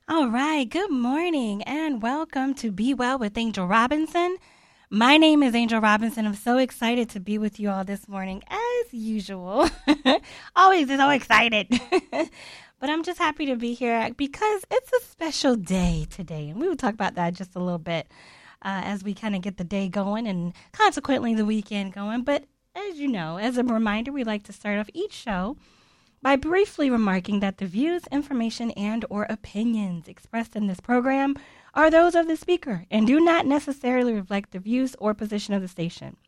All right, good morning and welcome to Be Well with Angel Robinson. My name is Angel Robinson. I'm so excited to be with you all this morning as usual. Always so excited. But I'm just happy to be here because it's a special day today. And we will talk about that just a little bit as we kind of get the day going and consequently the weekend going. But as you know, as a reminder, we like to start off each show by briefly remarking that the views, information, and or opinions expressed in this program are those of the speaker and do not necessarily reflect the views or position of the station.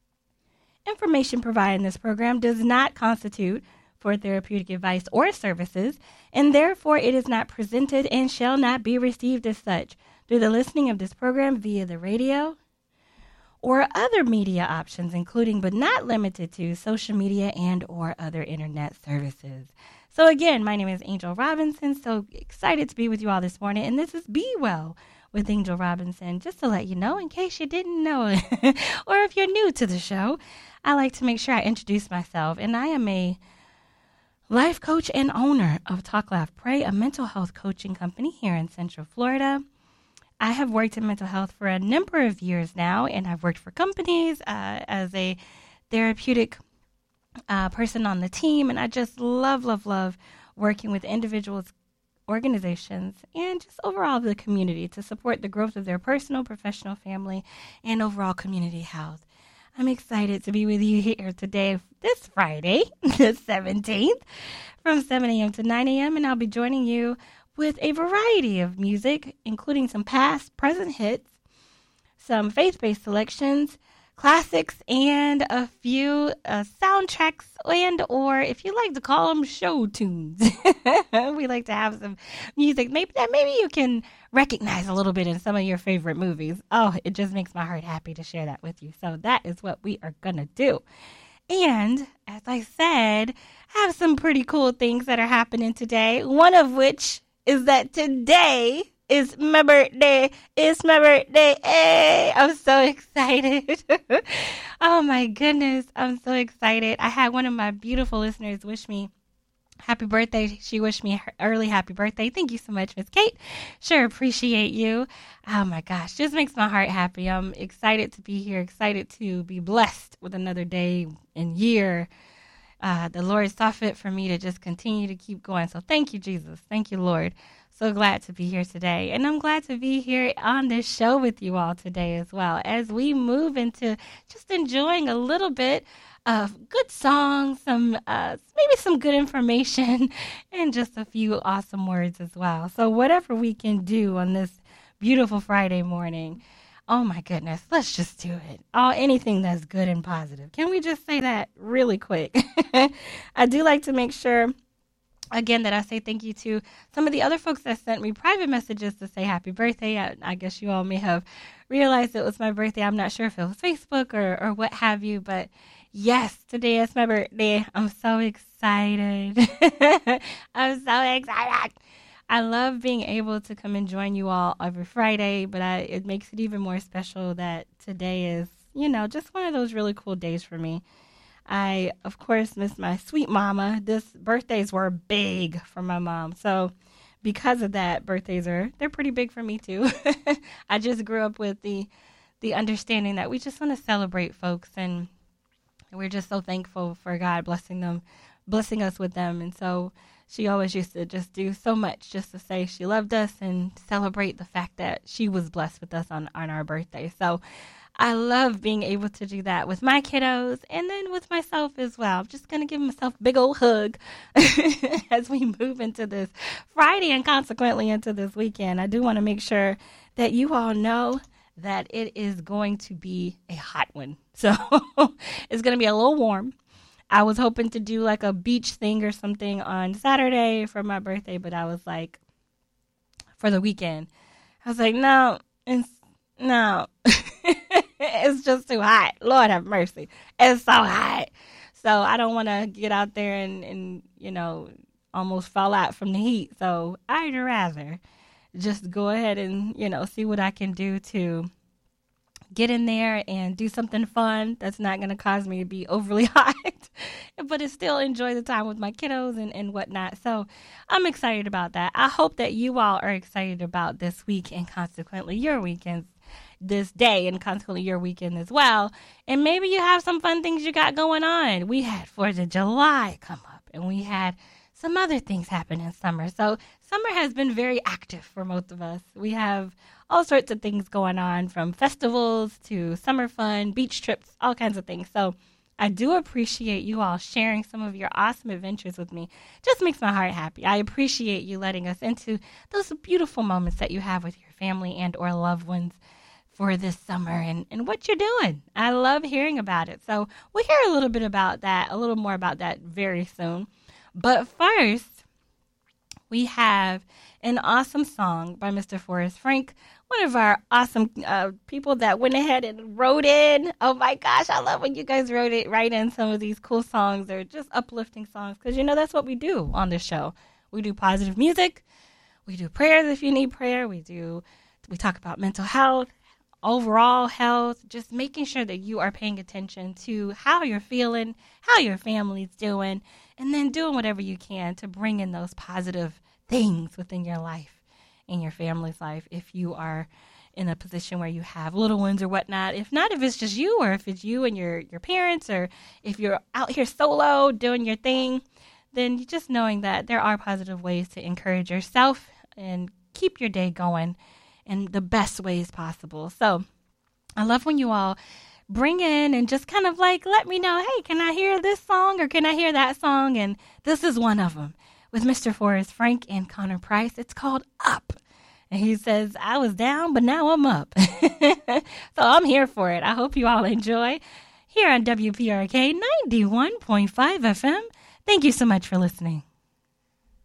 Information provided in this program does not constitute for therapeutic advice or services, and therefore it is not presented and shall not be received as such through the listening of this program via the radio, or other media options, including but not limited to social media and or other internet services. So again, my name is Angel Robinson. So excited to be with you all this morning. And this is Be Well with Angel Robinson. Just to let you know, in case you didn't know, or if you're new to the show, I like to make sure I introduce myself. And I am a life coach and owner of Talk Laugh Pray, a mental health coaching company here in Central Florida. I have worked in mental health for a number of years now, and I've worked for companies as a therapeutic person on the team, and I just love working with individuals, organizations, and just overall the community to support the growth of their personal, professional, family, and overall community health. I'm excited to be with you here today, this Friday, the 17th, from 7 a.m. to 9 a.m., and I'll be joining you with a variety of music, including some past, present hits, some faith-based selections, classics, and a few soundtracks and or, if you like to call them, show tunes. We like to have some music that maybe you can recognize a little bit in some of your favorite movies. Oh, it just makes my heart happy to share that with you. So that is what we are going to do. And as I said, I have some pretty cool things that are happening today, one of which is that today is my birthday. It's my birthday. Hey, I'm so excited. Oh my goodness. I'm so excited. I had one of my beautiful listeners wish me happy birthday. She wished me early happy birthday. Thank you so much, Miss Kate. Sure appreciate you. Oh my gosh. Just makes my heart happy. I'm excited to be here. Excited to be blessed with another day and year. The Lord saw fit for me to just continue to keep going. So thank you, Jesus. Thank you, Lord. So glad to be here today. And I'm glad to be here on this show with you all today as well, as we move into just enjoying a little bit of good songs, some maybe some good information, and just a few awesome words as well. So whatever we can do on this beautiful Friday morning, oh my goodness, let's just do it. Anything that's good and positive. Can we just say that really quick? I do like to make sure, again, that I say thank you to some of the other folks that sent me private messages to say happy birthday. I guess you all may have realized it was my birthday. I'm not sure if it was Facebook or what have you, but yes, today is my birthday. I'm so excited. I'm so excited. I love being able to come and join you all every Friday, but it makes it even more special that today is, just one of those really cool days for me. I, of course, miss my sweet mama. Birthdays were big for my mom. So because of that, they're pretty big for me too. I just grew up with the understanding that we just want to celebrate folks, and we're just so thankful for God blessing us with them. And so she always used to just do so much just to say she loved us and celebrate the fact that she was blessed with us on our birthday. So I love being able to do that with my kiddos and then with myself as well. I'm just going to give myself a big old hug as we move into this Friday and consequently into this weekend. I do want to make sure that you all know that it is going to be a hot one. So it's going to be a little warm. I was hoping to do like a beach thing or something on Saturday for my birthday, but I was like, for the weekend, I was like, no. It's just too hot. Lord have mercy. It's so hot. So I don't want to get out there and almost fall out from the heat. So I'd rather just go ahead and, see what I can do to get in there and do something fun that's not going to cause me to be overly hot, but to still enjoy the time with my kiddos and whatnot. So I'm excited about that. I hope that you all are excited about this week and consequently your weekends this day and consequently your weekend as well. And maybe you have some fun things you got going on. We had 4th of July come up and we had some other things happen in summer. So summer has been very active for most of us. We have all sorts of things going on, from festivals to summer fun, beach trips, all kinds of things. So I do appreciate you all sharing some of your awesome adventures with me. Just makes my heart happy. I appreciate you letting us into those beautiful moments that you have with your family and or loved ones for this summer and what you're doing. I love hearing about it. So we'll hear a little bit about that, a little more about that very soon. But first, we have an awesome song by Mr. Forrest Frank, one of our awesome people that went ahead and wrote in. Oh my gosh, I love when you guys write in some of these cool songs. They're just uplifting songs because, that's what we do on this show. We do positive music. We do prayers if you need prayer. We talk about mental health, overall health, just making sure that you are paying attention to how you're feeling, how your family's doing, and then doing whatever you can to bring in those positive things within your life and your family's life if you are in a position where you have little ones or whatnot. If not, if it's just you, or if it's you and your parents, or if you're out here solo doing your thing, then just knowing that there are positive ways to encourage yourself and keep your day going in the best ways possible. So I love when you all bring in and just kind of like let me know, hey, can I hear this song or can I hear that song? And this is one of them with Mr. Forrest Frank and Connor Price. It's called Up. And he says, I was down, but now I'm up. So I'm here for it. I hope you all enjoy here on WPRK 91.5 FM. Thank you so much for listening.